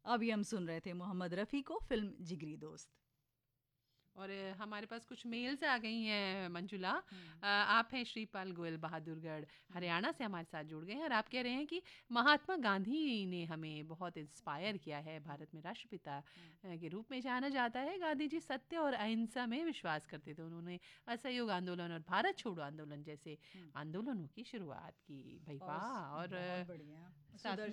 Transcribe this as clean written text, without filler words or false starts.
अभी हम सुन रहे थे मोहम्मद रफ़ी को, फिल्म जिगरी दोस्त। और हमारे पास कुछ मेल्स आ गई हैं मंजुला। आप हैं श्रीपाल गोयल बहादुरगढ़ हरियाणा से हमारे साथ जुड़ गए हैं और आप कह रहे हैं कि महात्मा गांधी ने हमें बहुत इंस्पायर किया है, भारत में राष्ट्रपिता के रूप में जाना जाता है। गांधी जी सत्य और अहिंसा में विश्वास करते थे। उन्होंने असहयोग आंदोलन और भारत छोड़ो आंदोलन जैसे आंदोलनों की शुरुआत की। भाई और वाह। और बहुत बढ़िया, साथ